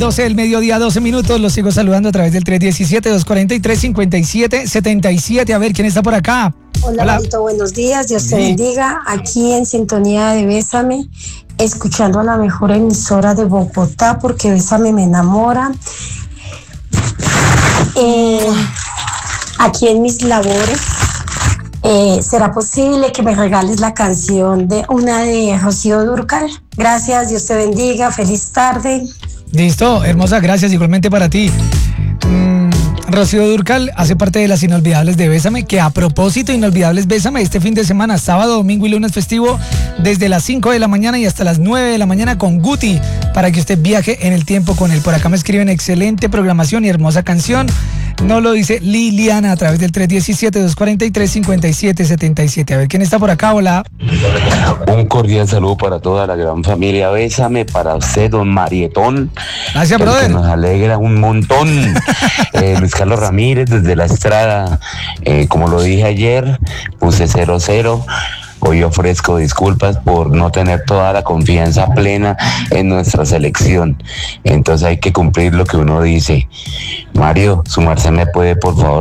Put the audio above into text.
12 del mediodía, 12 minutos. Los sigo saludando a través del 317-243-5777. A ver, ¿quién está por acá? Hola, Marito, buenos días. Dios te bendiga. Aquí en sintonía de Bésame, escuchando a la mejor emisora de Bogotá, porque Bésame me enamora. Aquí en mis labores, ¿será posible que me regales la canción de Rocío Dúrcal? Gracias, Dios te bendiga. Feliz tarde. Listo, hermosa, gracias, igualmente para ti. Rocío Dúrcal hace parte de las Inolvidables de Bésame, que a propósito, Inolvidables Bésame, este fin de semana, sábado, domingo y lunes festivo, desde las 5 de la mañana y hasta las 9 de la mañana con Guti, para que usted viaje en el tiempo con él. Por acá me escriben excelente programación y hermosa canción. No lo dice Liliana a través del 317-243-5777. A ver, ¿quién está por acá? Hola. Un cordial saludo para toda la gran familia Bésame, para usted, don Marietón. Gracias, brother. Que nos alegra un montón. Luis Carlos Ramírez desde La Estrada. Como lo dije ayer, puse 0-0. Hoy ofrezco disculpas por no tener toda la confianza plena en nuestra selección. Entonces hay que cumplir lo que uno dice. Mario, su merced me puede, por favor,